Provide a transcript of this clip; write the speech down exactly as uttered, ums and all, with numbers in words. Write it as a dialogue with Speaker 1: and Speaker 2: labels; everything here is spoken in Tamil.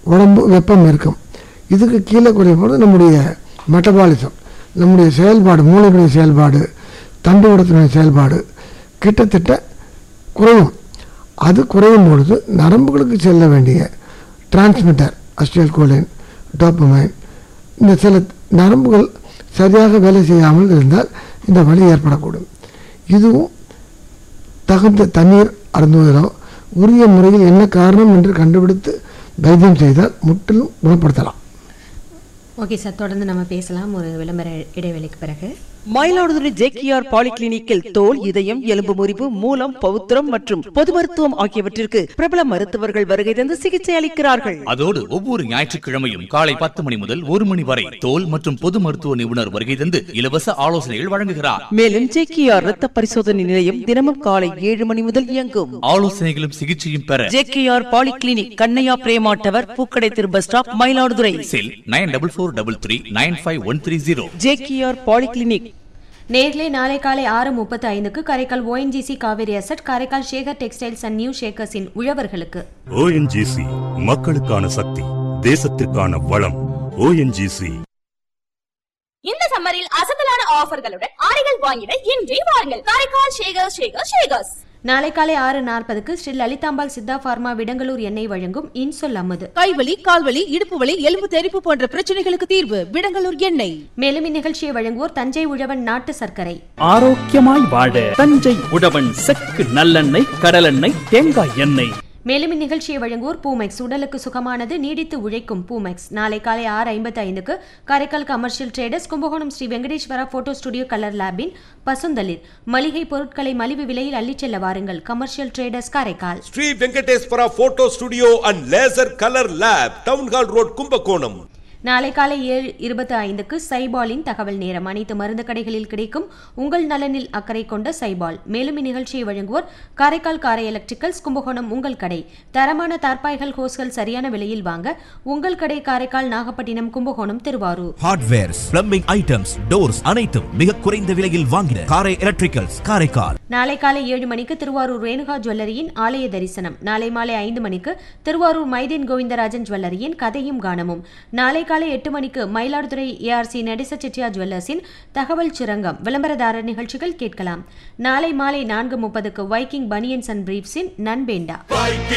Speaker 1: உடம்பு வெப்பம் இருக்கும். இதுக்கு கீழே குறையும் பொழுது நம்முடைய மெட்டபாலிசம், நம்முடைய செயல்பாடு, மூளைகளுடைய செயல்பாடு, தண்டுவடத்தினுடைய செயல்பாடு கிட்டத்தட்ட குறையும். அது குறையும் பொழுது நரம்புகளுக்கு செல்ல வேண்டிய டிரான்ஸ்மிட்டர் அசிடைல் கோலின், டோப்பமைன், இந்த சில நரம்புகள் சரியாக வேலை செய்யாமல் இருந்தால் இந்த வலி ஏற்படக்கூடும். இதுவும் தகுந்த தண்ணீர் அருந்துவதோ உரிய முறையில் என்ன காரணம் என்று கண்டுபிடித்து வைத்தியம் செய்தால் முற்றிலும் குணப்படுத்தலாம்.
Speaker 2: ஓகே சார், தொடர்ந்து நம்ம பேசலாம் ஒரு விளம்பர இடைவெளிக்கு பிறகு.
Speaker 3: மயிலாடுதுறை ஜேகேஆர் பாலிகிளினிக்கில் தோல், இதயம், எலும்பு முறிவு, மூலம், பவுத்திரம் மற்றும் பொது மருத்துவம் ஆகியவற்றிற்கு பிரபல மருத்துவர்கள் வருகை தந்து சிகிச்சை அளிக்கிறார்கள்.
Speaker 4: அதோடு ஒவ்வொரு ஞாயிற்றுக்கிழமையும் காலை பத்து மணி முதல் ஒரு மணி வரை தோல் மற்றும் பொது மருத்துவ நிபுணர் வருகை தந்து இலவச ஆலோசனைகள் வழங்குகிறார்.
Speaker 3: மேலும் ஜேகேஆர் ரத்த பரிசோதனை நிலையம் தினமும் காலை ஏழு மணி முதல் இயங்கும்.
Speaker 4: ஆலோசனைகளும் சிகிச்சையும் பெற
Speaker 3: JKR polyclinic, Kannaiya Prema tower, பூக்கடை திரு பஸ் ஸ்டாப், மயிலாடுதுறை.
Speaker 4: செல் nine double four double three nine five one three zero.
Speaker 3: JKR polyclinic.
Speaker 2: நேர்களை நாளை காலை ஆறு முப்பத்தி ஐந்துக்கு Karaikal ONGC Kaveri asset, Karaikal Shekar textiles and new ஷேக்கர்ஸின் உழவர்களுக்கு.
Speaker 5: ஓஎன்ஜிசி மக்களுக்கான சக்தி, தேசத்திற்கான வளம். ஓஎன்ஜிசி.
Speaker 6: இந்த சம்மரில் அசத்தலான ஆஃபர்களுடன் ஆடைகள் வாங்கிட இன்றே வாருங்கள் காரைக்கால் ஷேகர் ஷேகர் ஷேகர்ஸ்.
Speaker 2: நாளை காலை ஆறு நாற்பதுக்கு ஸ்ரீ லலிதாம்பாள் சித்தா பார்மா விடங்கலூர் எண்ணெய் வழங்கும் இன்சொல் அமுது.
Speaker 3: கைவலி, கால்வலி, இடுப்பு வலி, எலும்பு தெறிப்பு போன்ற பிரச்சனைகளுக்கு தீர்வு விடங்கலூர் எண்ணெய்.
Speaker 2: மேலும் இந்நிகழ்ச்சியை வழங்குவோர் தஞ்சை உழவன் நாட்டு சர்க்கரை.
Speaker 7: ஆரோக்கியமாய் வாழ தஞ்சை உழவன் செக்கு நல்லெண்ணெய், கடலெண்ணெய், தேங்காய் எண்ணெய்.
Speaker 2: மேலும் இந்நிகழ்ச்சியை வழங்குவோர் பூமெக்ஸ், உடலுக்கு சுகமானது, நீடித்து உழைக்கும் பூமெக்ஸ். நாளை காலை ஆறு ஐம்பத்தி ஐந்துக்கு Karaikal commercial traders, Kumbakonam Sri Venkateswara photo studio colour லேபின் பசுந்தளிர் மளிகை பொருட்களை மலிவு விலையில் அள்ளிச் செல்ல வாருங்கள். Commercial traders Karaikal.
Speaker 8: Sri Venkateswara photo studio and laser colour lab, town hall road, Kumbakonam.
Speaker 2: நாளை காலை ஏழு இருபத்தி ஐந்துக்கு சைபாலின் தகவல் நேரம். அனைத்து மருந்து கடைகளில் கிடைக்கும் உங்கள் நலனில் அக்கறை கொண்ட சைபால். மேலும் இந்நிகழ்ச்சியை வழங்குவோர் காரைக்கால் காரை எலக்ட்ரிக்கல்ஸ், கும்பகோணம் உங்கள் கடை. தரமான தார்பாய்கள், ஹோஸ்கள் சரியான விலையில் வாங்க உங்கள் கடை Karaikal, Nagapattinam, Kumbakonam, Thiruvarur.
Speaker 9: Hardwares, plumbing items, doors அனைத்தும் மிக குறைந்த விலையில் வாங்கின காரை எலக்ட்ரிக்கல்ஸ், காரைக்கால்.
Speaker 2: நாளை காலை ஏழு மணிக்கு திருவாரூர் ரேணுகா ஜுவல்லரியின் ஆலய தரிசனம். நாளை மாலை ஐந்து மணிக்கு திருவாரூர் மைதீன் கோவிந்தராஜன் ஜுவல்லரியின் கதையும் கானமும். நாளை காலை எட்டு மணிக்கு மயிலாடுதுறை ஏஆர்சி நடேச செட்டியார் ஜுவல்லர்ஸின் தகவல் சுரங்கம் விளம்பரதாரர் நிகழ்ச்சிகள் கேட்கலாம். நாளை மாலை நான்கு முப்பதுக்கு வைக்கிங் பனியன்ஸ் அண்ட் பிரீஃப்ஸின் நன்பேண்டா.